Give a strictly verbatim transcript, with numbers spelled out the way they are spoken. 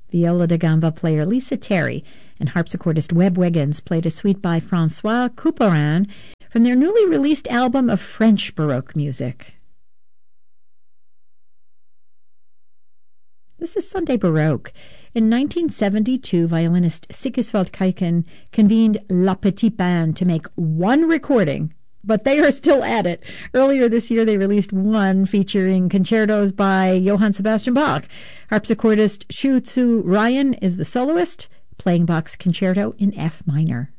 Viola da gamba player Lisa Terry and harpsichordist Webb Wiggins played a suite by Francois Couperin from their newly released album of French Baroque music. This is Sunday Baroque. In nineteen seventy-two, violinist Sigiswald Kuiken convened La Petite Band to make one recording, but they are still at it. Earlier this year, they released one featuring concertos by Johann Sebastian Bach. Harpsichordist Shu Tzu Ryan is the soloist, playing Bach's concerto in F minor.